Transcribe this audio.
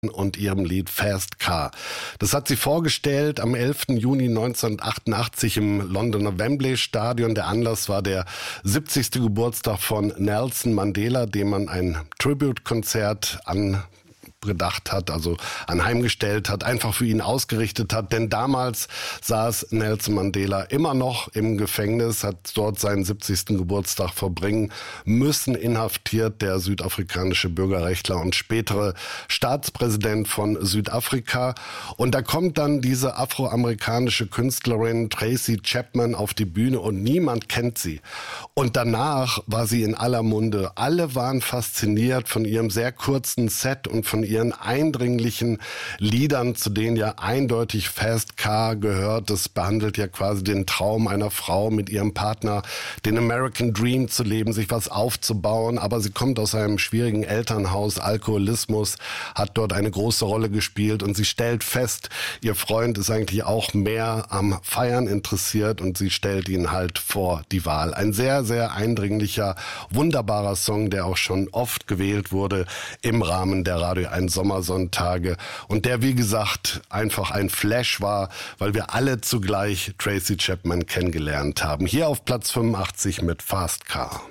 und ihrem Lied Fast Car. Das hat sie vorgestellt am 11. Juni 1988 im Londoner Wembley Stadion. Der Anlass war der 70. Geburtstag von Nelson Mandela, dem man ein Tribute-Konzert angedacht hat, also anheimgestellt hat, einfach für ihn ausgerichtet hat. Denn damals saß Nelson Mandela immer noch im Gefängnis, hat dort seinen 70. Geburtstag verbringen müssen, inhaftiert, der südafrikanische Bürgerrechtler und spätere Staatspräsident von Südafrika. Und da kommt dann diese afroamerikanische Künstlerin Tracy Chapman auf die Bühne und niemand kennt sie. Und danach war sie in aller Munde. Alle waren fasziniert von ihrem sehr kurzen Set und von ihren eindringlichen Liedern, zu denen ja eindeutig Fast Car gehört. Das behandelt ja quasi den Traum einer Frau, mit ihrem Partner den American Dream zu leben, sich was aufzubauen. Aber sie kommt aus einem schwierigen Elternhaus. Alkoholismus hat dort eine große Rolle gespielt und sie stellt fest, ihr Freund ist eigentlich auch mehr am Feiern interessiert und sie stellt ihn halt vor die Wahl. Ein sehr, sehr eindringlicher, wunderbarer Song, der auch schon oft gewählt wurde im Rahmen der Radio 1 Sommersonntage und der, wie gesagt, einfach ein Flash war, weil wir alle zugleich Tracy Chapman kennengelernt haben. Hier auf Platz 85 mit Fast Car.